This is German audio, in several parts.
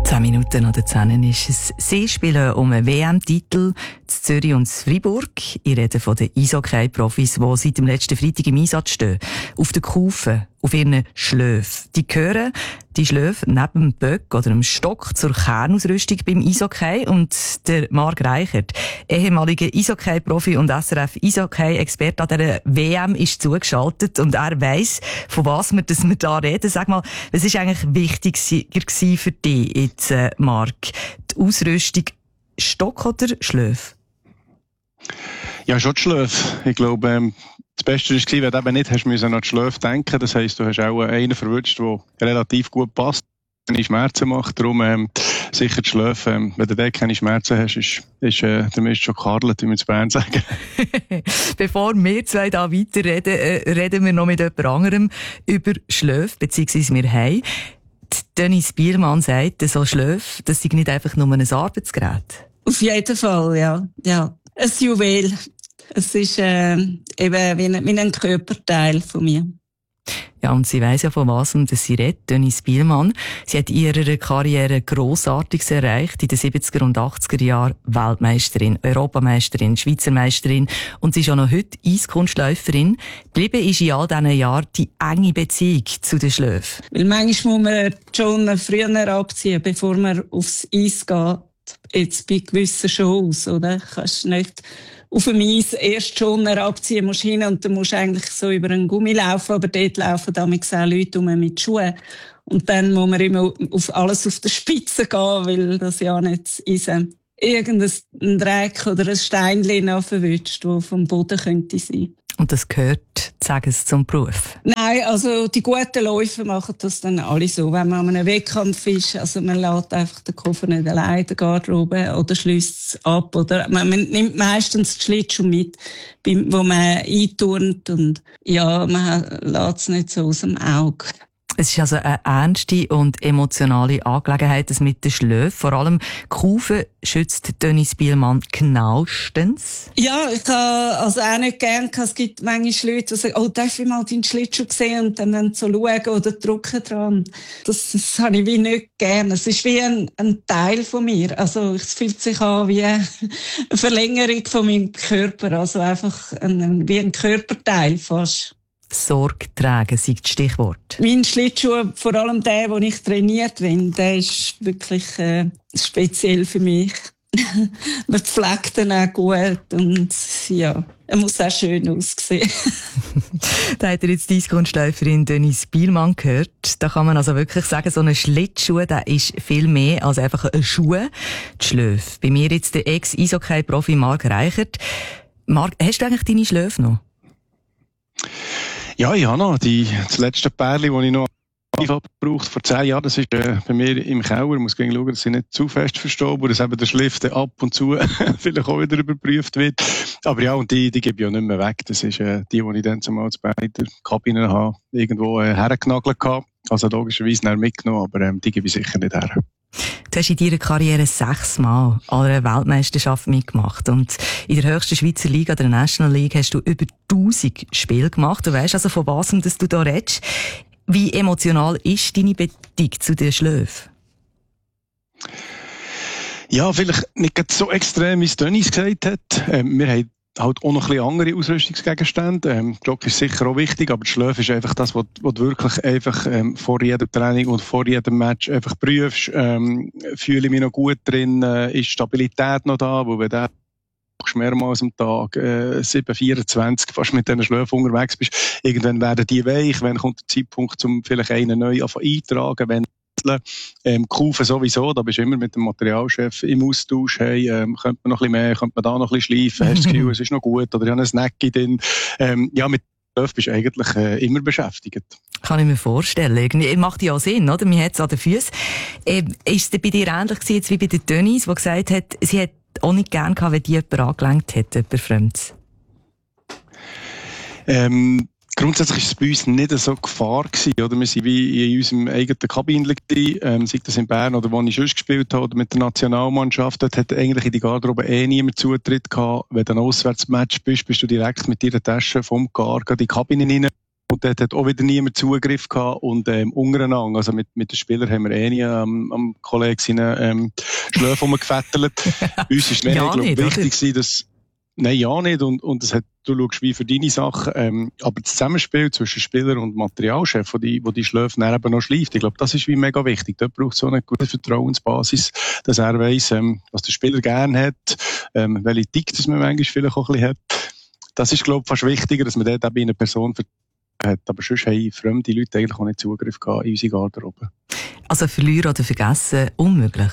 10 Minuten oder 10 ist es. Sie spielen um einen WM-Titel zu Zürich und zu Freiburg. Ich rede von den Eishockey-Profis, die seit dem letzten Freitag im Einsatz stehen. Auf den Kufen, auf ihren Schläfen. Die gehören, die Schläfe, neben dem Böck oder dem Stock zur Kernausrüstung beim Eishockey. Und der Marc Reichert, ehemaliger Eishockey-Profi und SRF-Eishockey-Experte an dieser WM, ist zugeschaltet und er weiss, von was wir da reden. Sag mal, was ist eigentlich wichtiger für dich jetzt, Marc? Die Ausrüstung Stock oder Schläfe? Ja, schon die Schläfe. Ich glaube, das Beste war, wenn du eben nicht hast müssen an die Schläfe denken. Das heisst, du hast auch einen verwünscht, der relativ gut passt, keine Schmerzen macht. Darum sicher die Schläfe. Wenn du dort keine Schmerzen hast, ist der Mist schon gekarlet, wie wir in Bern sagen. Bevor wir zwei da weiterreden, reden wir noch mit jemand anderem über Schläfe, beziehungsweise wir haben. Dennis Bielmann sagt, so Schläfe, das sei nicht einfach nur ein Arbeitsgerät. Auf jeden Fall, ja. Ein Juwel. Es ist eben wie ein Körperteil von mir. Ja, und sie weiss ja, von was sie redet, Dennis Bielmann. Sie hat in ihrer Karriere Grossartiges erreicht. In den 70er und 80er Jahren Weltmeisterin, Europameisterin, Schweizer Meisterin und sie ist auch noch heute Eiskunstläuferin. Geblieben ist in all diesen Jahren die enge Beziehung zu den Schläfen. Weil manchmal muss man schon früher abziehen, bevor man aufs Eis geht. Jetzt bei gewissen Shows, oder? Kannst nicht auf dem Eis erst schon abziehen, musst hin und dann musst du eigentlich so über einen Gummi laufen, aber dort laufen damals auch Leute mit Schuhen. Und dann muss man immer auf alles auf der Spitze gehen, weil das ja nicht Eis irgendein Dreck oder ein Steinchen noch verwünscht, das vom Boden könnte sein. Und das gehört, sagen Sie, zum Beruf? Nein, also die guten Läufer machen das dann alle so. Wenn man an einem Wettkampf ist, also man lässt einfach den Koffer nicht allein in der Garderobe oder schließt es ab. Oder man nimmt meistens die Schlittschuhe mit, wo man einturnt und ja, man lässt es nicht so aus dem Auge. Es ist also eine ernste und emotionale Angelegenheit, das mit den Schläfen. Vor allem Kufen schützt Dennis Bielmann genauestens. Ja, ich habe also auch nicht gern, es gibt manchmal Leute, die sagen, oh, darf ich mal deinen Schlittschuh sehen und dann so schauen oder drücken dran. Das habe ich wie nicht gern. Es ist wie ein Teil von mir. Also es fühlt sich an wie eine Verlängerung von meinem Körper. Also einfach wie ein Körperteil fast. Sorge tragen, sei das Stichwort. Mein Schlittschuh, vor allem der, den ich trainiert bin, der ist wirklich speziell für mich. Man pflegt ihn auch gut und ja, er muss auch schön aussehen. Da hat jetzt die Eiskunstläuferin Dennis Bielmann gehört. Da kann man also wirklich sagen, so ein Schlittschuh, der ist viel mehr als einfach ein Schuh. Die Schläfe. Bei mir jetzt der Ex-Eishockey-Profi Marc Reichert. Marc, hast du eigentlich deine Schläfe noch? Ja, ich habe noch das letzte Pärchen, das ich noch gebraucht vor 10 Jahren. Das ist bei mir im Keller. Ich muss schauen, dass sie nicht zu fest verstauben und dass eben der Schliff ab und zu vielleicht auch wieder überprüft wird. Aber ja, und die gebe ich auch nicht mehr weg. Das ist die ich dann zumal bei der Kabine habe, irgendwo hergenagelt habe. Also logischerweise nicht mitgenommen, aber die gebe ich sicher nicht her. Du hast in deiner Karriere 6 Mal an einer Weltmeisterschaft mitgemacht. Und in der höchsten Schweizer Liga, der National League, hast du über 1000 Spiele gemacht. Du weisst also, von was du da redest. Wie emotional ist deine Beziehung zu den Schläfen? Ja, vielleicht nicht so extrem, wie es Dennis gesagt hat. Wir haben halt auch noch ein bisschen andere Ausrüstungsgegenstände. Jock ist sicher auch wichtig, aber die Schläfe ist einfach das, was du wirklich einfach vor jedem Training und vor jedem Match einfach prüfst. Fühle ich mich noch gut drin? Ist Stabilität noch da? Wo wenn du mehrmals am Tag 7-24 fast mit diesen Schläfen unterwegs bist, irgendwann werden die weich. Wann kommt der Zeitpunkt, um vielleicht einen neu eintragen? Wenn Kufen sowieso, da bist du immer mit dem Materialchef im Austausch. Hey, könnte man noch ein bisschen mehr, könnte man da noch ein bisschen schleifen? Hast du das Gefühl, es ist noch gut? Oder ich habe einen Snack drin. Ja, mit Schläfen bist du eigentlich immer beschäftigt. Kann ich mir vorstellen. Irgendwie macht ja auch Sinn, oder? Man hat es an den Füßen. Ist es bei dir ähnlich gewesen, jetzt wie bei der Dennis, die gesagt hat, sie hat auch nicht gern gehabt, wenn die jemand angelenkt hätte, jemand Fremdes? Grundsätzlich ist es bei uns nicht so Gefahr gewesen, oder? Wir waren wie in unserem eigenen Kabinchen gewesen, sei das in Bern oder wo ich sonst gespielt habe, oder mit der Nationalmannschaft. Dort hat eigentlich in die Garderobe niemand Zutritt gehabt. Wenn du ein Auswärtsmatch bist, bist du direkt mit deiner Tasche vom Gar in die Kabine rein. Und dort hat auch wieder niemand Zugriff gehabt und untereinander, also mit den Spielern haben wir nie am Kollegen seinen Schläfen rumgefettelt. Uns ist mehr wichtig gewesen, dass nein, ja nicht. Und das hat, du schaust wie für deine Sachen, aber das Zusammenspiel zwischen Spieler und Materialchef, wo die Schläfe dann eben noch schleift, ich glaube, das ist wie mega wichtig. Dort braucht es so eine gute Vertrauensbasis, dass er weiss, was der Spieler gerne hat, welche Tick das man manchmal vielleicht auch ein bisschen hat. Das ist, glaube ich, fast wichtiger, dass man dort eben eine Person hat. Aber sonst haben fremde Leute eigentlich auch nicht Zugriff gehabt in unsere Garderobe. Also verlieren oder vergessen, unmöglich?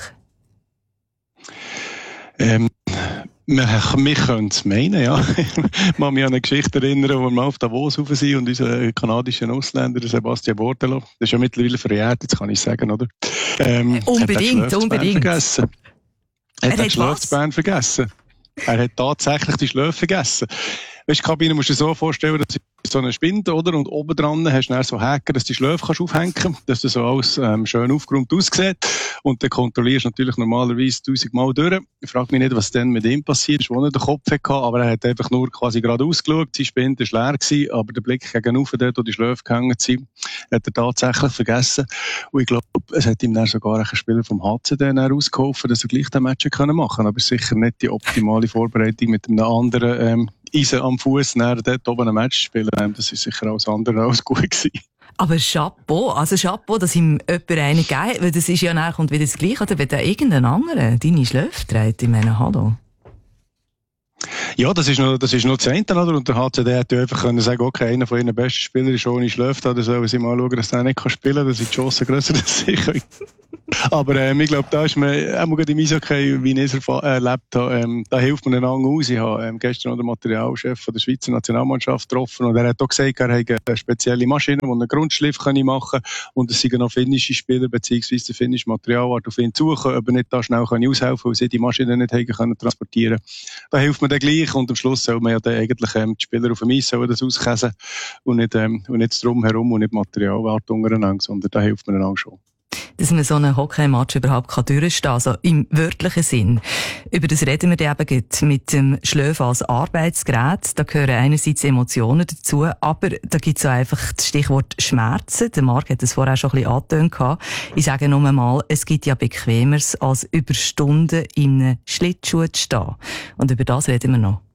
Wir können es meinen, ja. Ich kann mich an eine Geschichte erinnern, wo wir auf Davos rauf sind und unser kanadischer Ausländer, der Sebastian Bortelo, das ist ja mittlerweile verjährt, jetzt kann ich sagen, oder? Unbedingt. Vergessen. Er hat den Schlafsband vergessen. Er hat tatsächlich die Schläfe vergessen. Weißt du, die Kabine musst du dir so vorstellen, dass so eine Spinde, oder? Und oben dran hast du dann so Haken, dass du die Schläfe aufhängen kannst, dass das so alles schön aufgeräumt aussieht. Und dann kontrollierst du natürlich normalerweise 1000-mal durch. Ich frage mich nicht, was dann mit ihm passiert ist, wo er den Kopf hatte, aber er hat einfach nur quasi geradeaus geschaut. Seine Spinde war leer gewesen, aber der Blick gegenüber dort, wo die Schläfe gehangen sind, hat er tatsächlich vergessen. Und ich glaube, es hat ihm dann sogar ein Spieler vom HC dann ausgeholfen, dass er gleich den Match machen konnte. Aber sicher nicht die optimale Vorbereitung mit einem anderen Eisen am Fuß, dort oben ein Match spielen. Das ist sicher alles andere als gut gewesen. Aber Chapeau, dass ihm jemand einen gegeben hat, weil das ist ja nachher kommt wieder das Gleiche, oder wenn da irgendein anderer deine Schläfe trägt, ich meine, hallo. Ja, das ist noch das eine, oder? Und der HCD hätte einfach können sagen, okay, einer von ihren besten Spielern ist ohne Schläfe, da sollen sie mal schauen, dass der nicht spielen kann, dass sie die Chancen grösser sind. Aber ich glaube, da ist man, auch gerade im Eishockey, wie ich es erlebt habe, da hilft man einander aus. Ich habe gestern noch den Materialchef von der Schweizer Nationalmannschaft getroffen und er hat auch gesagt, er hat eine spezielle Maschine, die einen Grundschliff machen kann und es sind noch finnische Spieler bzw. der finnische Materialwart auf ihn suchen, ob er nicht da schnell aushelfen kann, weil sie die Maschine nicht haben transportieren können. Da hilft man dann gleich und am Schluss soll man ja dann eigentlich die Spieler auf dem Eis sollen das auskäsen und nicht drumherum und nicht Materialwart untereinander, sondern da hilft man einander schon. Dass man so einen Hockey-Match überhaupt durchstehen kann, also im wörtlichen Sinn. Über das reden wir eben mit dem Schläfen als Arbeitsgerät. Da gehören einerseits Emotionen dazu, aber da gibt es auch einfach das Stichwort Schmerzen. Der Marc hat das vorher schon ein bisschen angetönt. Ich sage nur mal, es gibt ja Bequemeres, als über Stunden in einem Schlittschuh zu stehen. Und über das reden wir noch.